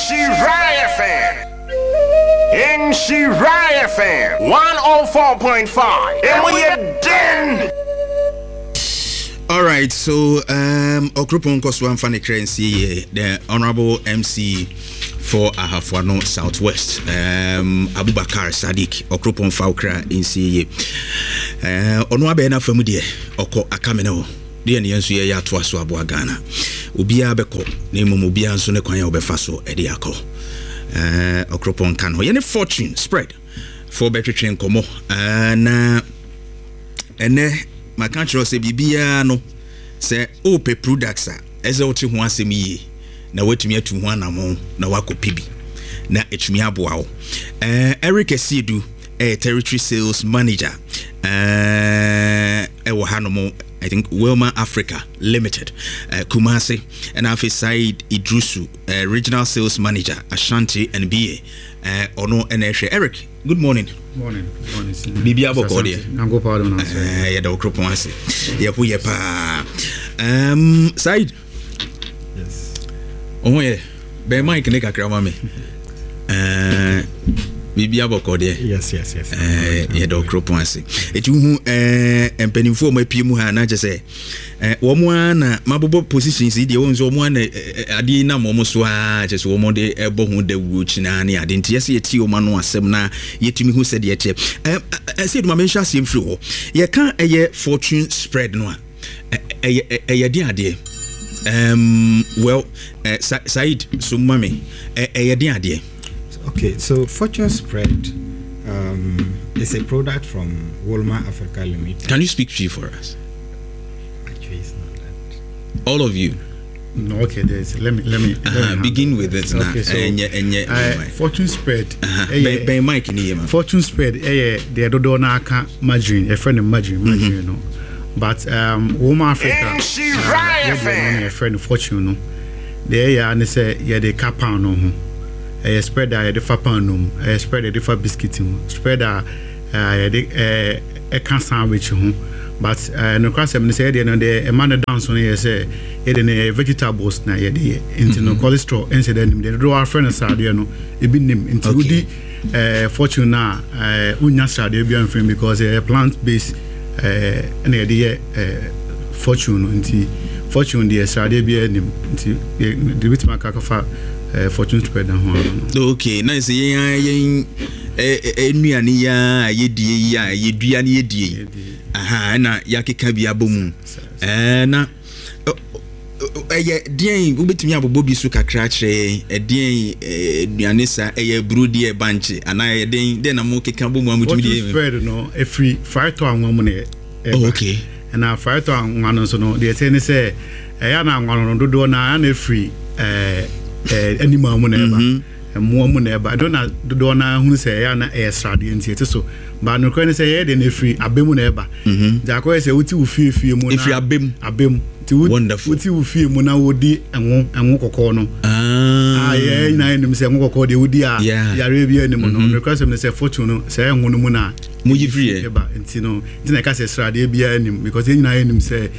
Nshiraya FM 104.5. And we are done. All right, so Okrupon Koswan Fanny Crency, the Honorable MC for Ahafwano Southwest, Abubakar Sadiq, Okrupon Faukra in CA. Onwabena Famudie, Oko Akameno, the Niansu ya Twasu Abuagana. Ubia Beko, Nemo Mubia Zune Kwanya Obefaso, Ediako. Okrupon Kano. Yene fortune spread for better train Komo. My country say bibia no say ope products as oti ho asem yi na watumi atu ho anamo na wakopibi na etumi aboa wo Eric Esiedu territory sales manager ewo hanomo I think Wilma Africa Limited Kumasi and Afi Said Idrusu regional sales manager Ashanti NBA ono eneshe Eric, good morning. Morning. Bibi abokode. Nango pardon na. Ya da okropon ase. Ya pu ye pa. Said. Yes. Oh yeah. Be mic ne kakra ma me. Bibi abokode. Yes. Ya da okropon ase. Eti hu empanimfo ma pie mu ha na je se wo mo na mabobo positions de wo nzo mo na ade na mo so a je se wo mo de ebo hu da wu china ne ade nti yesi eti o ma no asem na yetumi hu se de eche say do ma mention asem firi ho ye kan eye fortune spread no a eye de ade well Said so mami eye de ade. Okay, so fortune spread is a product from Wilma Africa Limited. Can you speak Twi for us? All of you. No, okay. Let me begin with it now. Okay, so fortune spread. By Mike ni ma. Fortune spread. The dodo na aka margarine. A friend of margarine, no. But Wilma Africa. A friend of fortune, no. There ya and say the capa no. Spread the fapa no. Spread the fa biscuit no. Spread a can sandwich no. But no cross them say the man dance on here say the vegetables na ye into no cholesterol and say them the draw friend side no e bi nim into udi fortune na unya side e bi am because plant based and the fortune into fortune the side e bi nim into the bit makafa fortune spread na ho. Okay, na say yen enuane ya yedie ya yedua na yedie aha na yakeka bia bomu na dien ubetumi abobo bi su kakra kire dien nuane sa brudi e banche ana den na mo keka bomu amutumi die spread no e free fire to anwa mu ne okay and na fire to anwa no so no de say ne say ya na anwa no dodo na na free animal mu ne ba mo mu na ba do na dodo na hu say ya na extra de ntie so ba no kwen say de na free abemu na ba ja ko say wuti ufie mu na free abem ti wuti ufie mu na wodi enwo kokko no ye na enim say enwo kokko de wodi a yare bi enim no no kwen say fortune no say enwo no mu na mu yi free e ba nti no nti na ka say extra de bi enim because you na enim say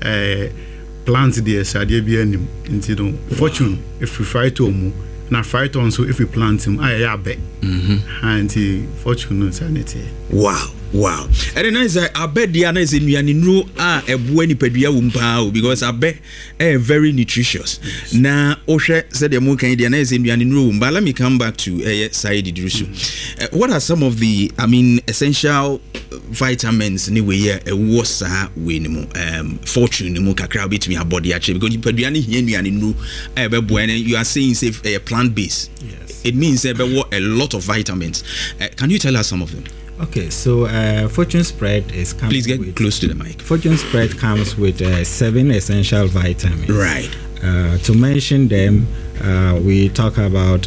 plant de extra de bi enim nti no fortune if we fry to mu na fight on so if we plant him I bet and fortune sanity. Wow and then is I bet the is in nuanu a eboa nipadua wo mpa because I bet very nutritious na ohwe said the mo kan the is in nuanu but let me come back to Said Idrusu. What are some of the essential vitamins ni we was we ni mo fortune ni mo kakra betumi abody actually because nipadua ni hia nuanu ebeboa and you are saying say plant based. Yes, it means a lot of vitamins. Can you tell us some of them? Okay, so fortune spread is coming. Please get close to the mic. Fortune spread comes with 7 essential vitamins. Right. To mention them, we talk about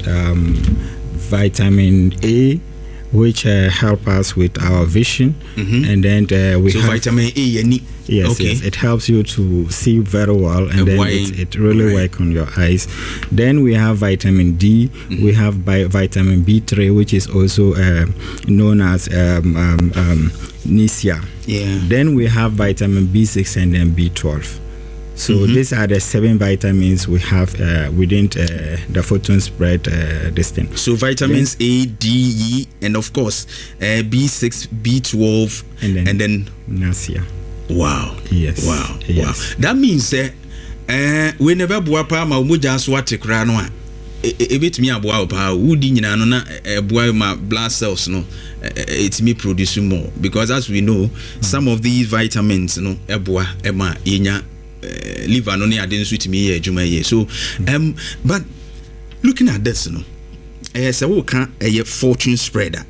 vitamin A, which help us with our vision, and then we have vitamin A. Yes, okay. Yes, it helps you to see very well, and then it really works on your eyes. Then we have vitamin D. We have vitamin B3, which is also known as Nisia. Yeah. Then we have vitamin B6 and then B12. So these are the 7 vitamins we have within the Fortune Spread this thing. So vitamins A, D, E, and of course B6, B12, and then Nasia. Wow. Yes. Wow. Yes. Wow. That means we never boapa ma umuja swate kra no a ebetimi aboa pa wudi nyina no na boa ma blood cells no it may produce more, because as we know some of these vitamins no eboa ema yenya liver no ne ade nso timi ye adwuma ye. So but looking at this no say we can Fortune Spreader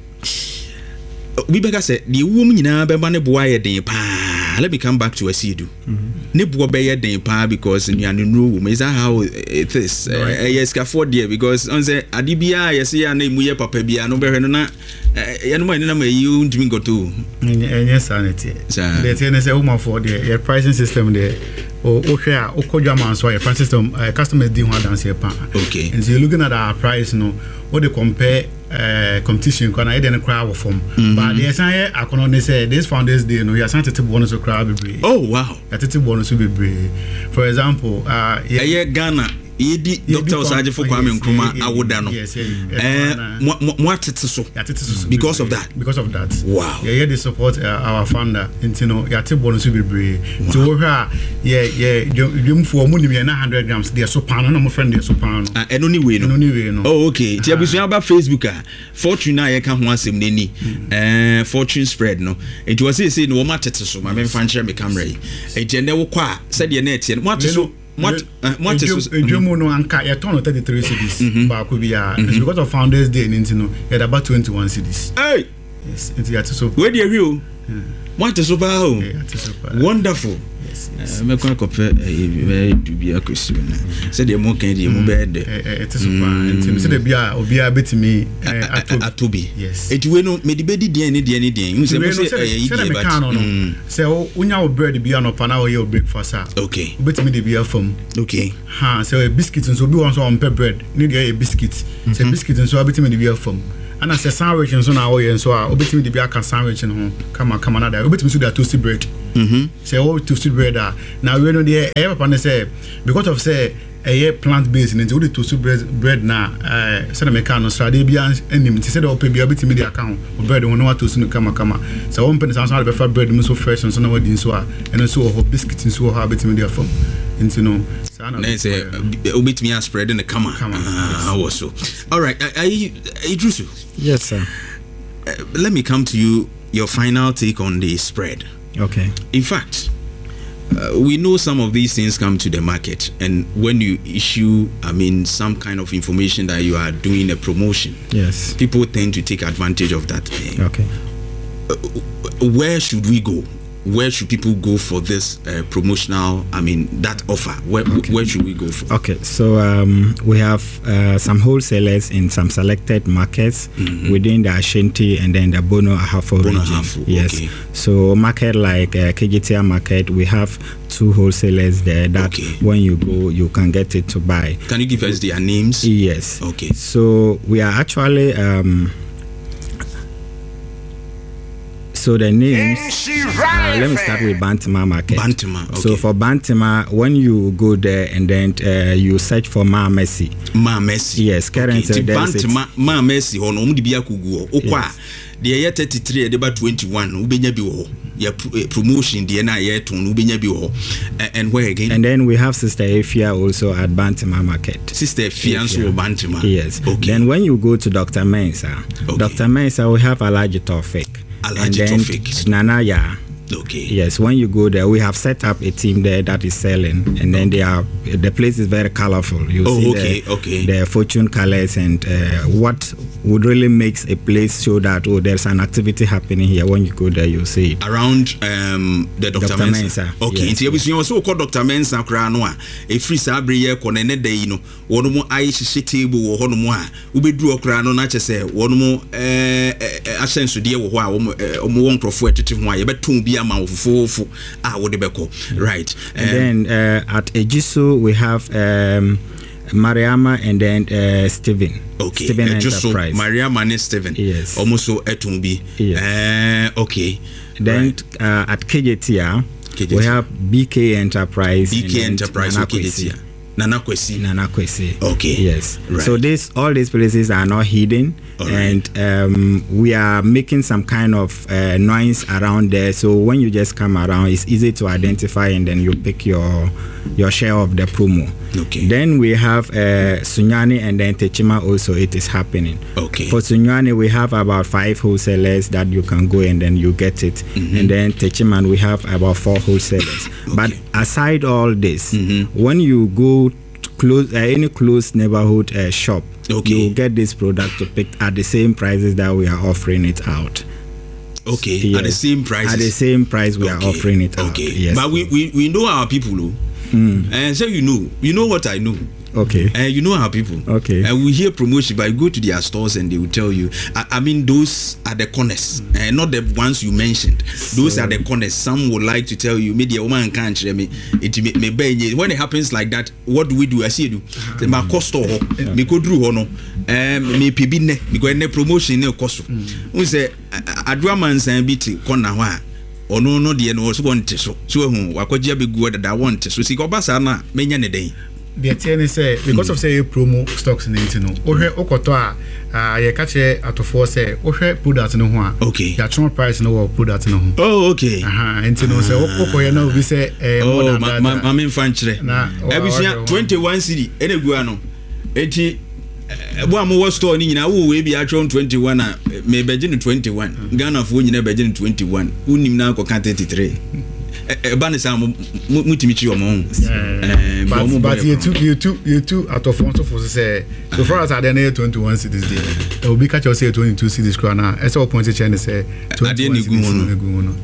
we better say the woman nyina be ma ne boa ye den pa. Let me come back to Asidu. Ne boa be ye den pa because you know is that how it is. Yes ka for there because on say adibia yes ya na mu ye papa bia no be hwe no na ye no ma ni na ma yi undimi goto. Yes sanity. The thing is woman for there your pricing system there. Okay, Okodwa man so your price system customers do want dance here pa. Okay. And so you're looking at our price no what they compare competition can I then cry from. But the say I can only say this Founders Day no you are to bonus to cry be. Oh wow. That bonus will be. For example, Ghana Edi Dr. Osaje for Kwame Nkrumah awoda no. What it so? Because of that. Because of that. Wow. Yeah, they support our founder. And you know, yate bonus will be. So you for money 100 grams. They are so pound. No, my friend, they are so pound. And only way no. Oh, okay. Tia busu about Facebook Fortune na ye ka ho asem nani. Fortune Spread no. It was say no ma tete so. Ma me fan share me camera yi. E je ne wo kwa said ye na etie. What so what is no anka ya turn 33 cedis ba ko bia it's because of Founders Day you know at about 21 cedis. Hey, yes, it's ya so where dey you what is over wonderful. Me kwa kope very dubia question say the more can the mo bed it is super and say the bia obia betimi atobi. Yes, it we no me di bedi den you say say unya o bread bia no pa na o your breakfast okay betimi the bia fam okay ha say biscuit so bi won so on bread need a biscuit say biscuit so betimi the bia fam and as a sandwich so na o yen so obetimi the bia ka sandwich no kama na da obetimi so da toasted bread say all toasted bread now we know the everyone say because of say a plant based and the toasted bread na say make no strade bia enim say the open bia betimi the account bread no want to no kama so one pen so be for bread so fresh so na wadin so and so biscuit so ha betimi the form into no say obetimi spread in the kama also. All right, Idrisu. Yes sir. Let me come to you, your final take on the spread. Okay. In fact, we know some of these things come to the market, and when you issue, some kind of information that you are doing a promotion, yes, people tend to take advantage of that. Okay. Where should we go? Where should people go for this promotional, that offer? Where should we go for? Okay, so we have some wholesalers in some selected markets within the Ashanti and then the Bono Ahafo region. Yes, okay. So market like KGTR market, we have 2 wholesalers there that when you go, you can get it to buy. Can you give us their names? Yes. Okay. So we are actually... So the names, let me start with Bantama Market. Bantama, okay. So for Bantama, when you go there and then you search for Ma Messi. Ma Messi. Yes, currently Bantama, Ma Messi, on Omdibia Kugu, Okwa. The year 33, the 21, Ubenya Biwo, your promotion, the NIA tone, Ubenya Biwo. And where again? And then we have Sister Efia also at Bantama Market. Sister Efia also Bantama. Yes. Okay. Then when you go to Dr. Mensa, Dr. Mensa, we have Alaji Tofik. And then Nanaya. Okay. Yes, when you go there, we have set up a team there that is selling, and then the place is very colorful. You see the fortune colors and what would really makes a place show that there's an activity happening here. When you go there, you see it around the Dr. Mensa. Okay. Yes, yes. You also call Dr. Mensa Kranoa. A free sabre year konene day no. One more Aishi table or one more. Ubedru Krano nature say one more ascenso dear won profit to why but to be right. And then at Ejisu we have Mariama and then Stephen. Okay. Stephen Enterprise. Mariama and Stephen. Yes. Almost so Etumbi. Yes. Okay. Then at KJTR We have BK Enterprise. BK Enterprise. Nana Kwesi. Okay. Yes. Right. So all these places are not hidden, and we are making some kind of noise around there. So when you just come around, it's easy to identify, and then you pick your share of the promo. Okay. Then we have Sunyani and then Techima also. It is happening. Okay. For Sunyani, we have about 5 wholesalers that you can go and then you get it. And then Techiman, we have about 4 wholesalers. Okay. But aside all this, when you go to any close neighborhood shop, you will get this product to pick at the same prices that we are offering it out. Okay. Yes. At the same prices. At the same price we are offering it out. Okay. Yes. But we know our people, and so you know what I know. Okay. And you know our people. Okay. And we hear promotion, but you go to their stores and they will tell you. I mean, those are the corners, and not the ones you mentioned. Those are the corners. Some would like to tell you, maybe a woman can't share me. When it happens like that, what do we do? I see you do. My cost or me go through hono. Me pibine because ne promotion ne cost. We say adwaman and biti corner wa. Ono no de no so want so hu wakogia be go that want so see go basa na menya ne den. The TN say because of say promo stocks in it no ohwe okoto a ye ka che atofo say ohwe product no ho a okay ya tron price no wo product no ho oh okay enti no say okoye na obi say more than that ma me fan kire ebusua 21 cedi ene gu ano enti bo am wo store ni nyina wo we bi atron 21 a me beje no 21 Ghana fo nyina beje no 21 unim na ko kan 33 Banisa mutimichi omo but you two out of 1 so say so far as I dey 21 cities there will be catch us say 22 cities krana e say point change say 21 cities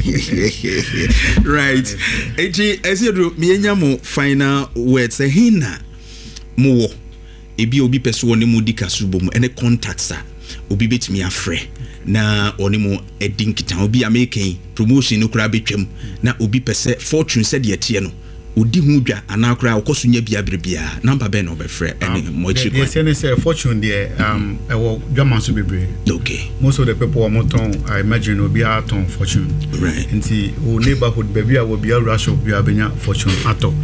right eji esedo me enya mo final words hina mo wo ebi obi peso ne mu dikasubo mu ene contacts a obi betimi afre na onimo edinkita obi American promotion no kura betwam na obi pese fortune said ye tie no odi hu dwa anakura okosunya bia brebia number ben obefre ene mochi they say fortune there e wo dwaman so bebre okay most of the people are moton I imagine obi aton fortune right nti o neighborhood baby a wo bia rush obi abenya fortune ato